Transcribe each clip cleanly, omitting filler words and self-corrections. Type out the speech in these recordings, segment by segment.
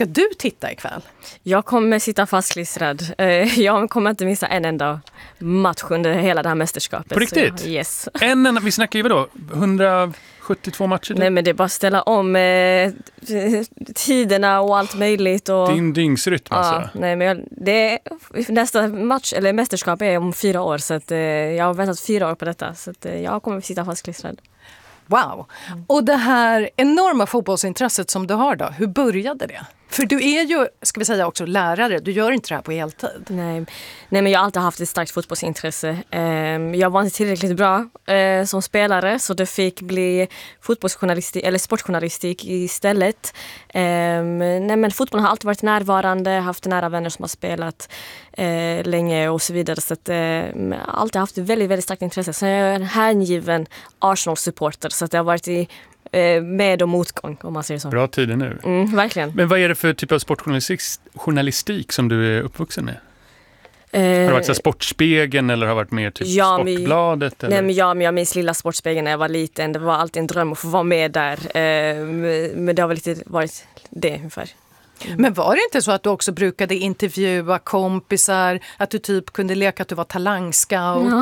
Ska du titta ikväll? Jag kommer sitta fastklistrad. Jag kommer inte missa en enda match under hela det här mästerskapet. På riktigt? Yes. Vi snackar ju då 172 matcher? Nej, men det är bara att ställa om tiderna och allt möjligt. Och, din dygnsrytm alltså. Ja, nej, men nästa match eller mästerskap är om 4 år. Så att, jag har väntat 4 år på detta. Så att, jag kommer sitta fastklistrad. Wow! Och det här enorma fotbollsintresset som du har då, hur började det? För du är ju, ska vi säga också, lärare. Du gör inte det här på heltid. Nej, men jag har alltid haft ett starkt fotbollsintresse. Jag var inte tillräckligt bra som spelare, så det fick bli fotbollsjournalistik eller sportjournalistik istället. Nej, men fotbollen har alltid varit närvarande, haft nära vänner som har spelat länge och så vidare. Så att, jag har alltid haft ett väldigt, väldigt starkt intresse. Så jag är en hängiven Arsenal-supporter, så att jag har varit i med och motgång, om man säger så. Bra tider nu. Verkligen. Men vad är det för typ av sportjournalistik som du är uppvuxen med? Har det varit så Sportspegeln eller har det varit mer typ Sportbladet? Eller? Nej, men jag minns lilla Sportspegeln när jag var liten. Det var alltid en dröm att få vara med där. Men det har väl lite varit det ungefär. Men var det inte så att du också brukade intervjua kompisar, att du typ kunde leka att du var talangscout,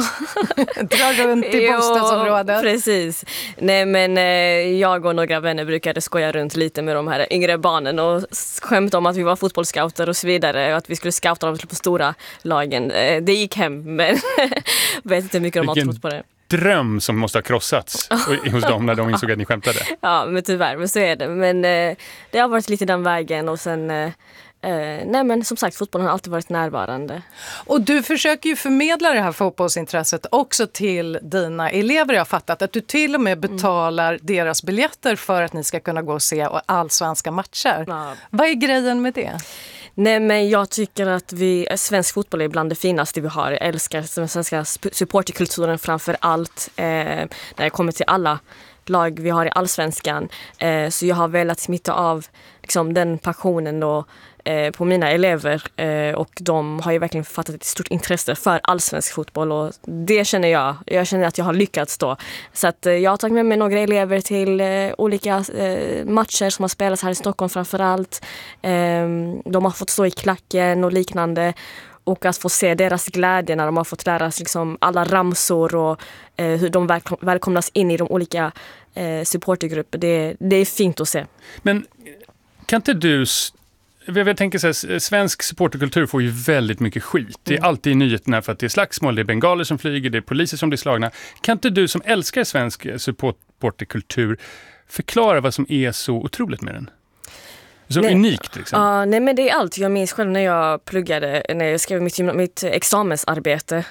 dra runt i bostadsområdet? Precis. Nej, men jag och några vänner brukade skoja runt lite med de här yngre barnen och skämta om att vi var fotbollsscouter och så vidare och att vi skulle scouta dem på stora lagen. Det gick hem, men vet inte hur mycket de har trott på det. Dröm som måste ha krossats hos dem när de insåg att ni skämtade. Ja, men tyvärr, men så är det. Men det har varit lite den vägen och sen nej, men som sagt, fotbollen har alltid varit närvarande. Och du försöker ju förmedla det här fotbollsintresset också till dina elever. Jag har fattat att du till och med betalar deras biljetter för att ni ska kunna gå och se allsvenska matcher. Ja. Vad är grejen med det? Nej, men jag tycker att svensk fotboll är bland det finaste vi har. Jag älskar den svenska supporterkulturen framför allt. När det kommer till alla lag vi har i allsvenskan. Så jag har velat smitta av liksom, den passionen då, på mina elever. Och de har ju verkligen fattat ett stort intresse för allsvensk fotboll. Och det känner jag. Jag känner att jag har lyckats då. Så att jag har tagit med mig några elever till olika matcher som har spelats här i Stockholm framför allt. De har fått stå i klacken och liknande. Och att få se deras glädje när de har fått lära sig liksom alla ramsor och hur de välkomnas in i de olika supportergrupper. Det är fint att se. Men kan inte du... Jag tänker så här, svensk supporterkultur får ju väldigt mycket skit. Det är alltid i nyheterna för att det är slagsmål, det är bengaler som flyger, det är poliser som blir slagna. Kan inte du som älskar svensk supporterkultur förklara vad som är så otroligt med den? Så unikt liksom. Nej, men det är allt. Jag minns själv när jag pluggade, när jag skrev mitt examensarbete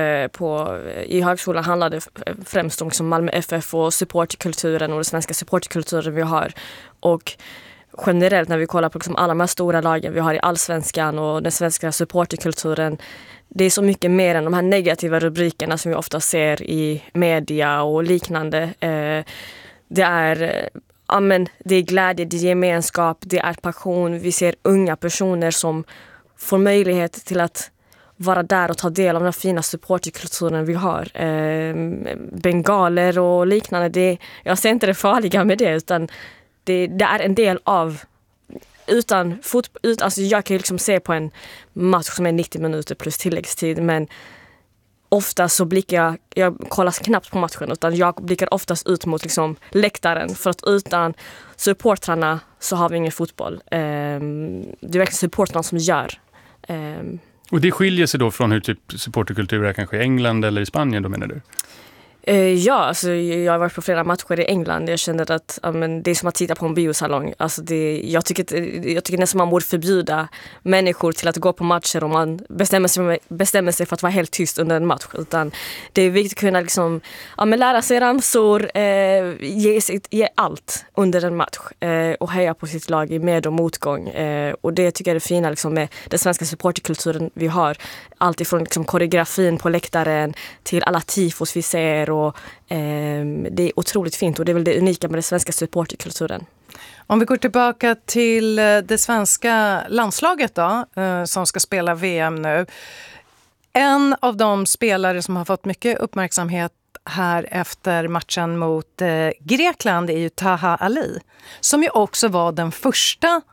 i högskolan handlade främst om liksom Malmö FF och supporterkulturen och den svenska supporterkulturen vi har. Och generellt när vi kollar på liksom alla de här stora lagen vi har i allsvenskan och den svenska supporterkulturen, det är så mycket mer än de här negativa rubrikerna som vi ofta ser i media och liknande. Det är glädje, det är gemenskap, det är passion. Vi ser unga personer som får möjlighet till att vara där och ta del av den fina supporterkulturen vi har. Bengaler och liknande, jag ser inte det farliga med det, utan det är en del av alltså jag kan ju liksom se på en match som är 90 minuter plus tilläggstid, men ofta så jag kollar knappt på matchen, utan jag blickar oftast ut mot liksom läktaren, för att utan supportrarna så har vi ingen fotboll. Det är verkligen supportrarna som gör. Och det skiljer sig då från hur typ supporterkultur är kanske i England eller i Spanien då, menar du? Ja, alltså, jag har varit på flera matcher i England. Jag kände att det är som att titta på en biosalong. Alltså jag tycker nästan man borde förbjuda människor till att gå på matcher om man bestämmer sig för att vara helt tyst under en match. Utan det är viktigt att kunna liksom, lära sig ramsor, ge allt under en match och heja på sitt lag i med- och motgång. Och det tycker jag är det fina liksom, med den svenska supporterkulturen vi har. Allt ifrån liksom, koreografin på läktaren till alla tifos vi ser. Och, det är otroligt fint, och det är väl det unika med den svenska supporterkulturen. Om vi går tillbaka till det svenska landslaget då, som ska spela VM nu. En av de spelare som har fått mycket uppmärksamhet här efter matchen mot Grekland är ju Taha Ali, som ju också var den första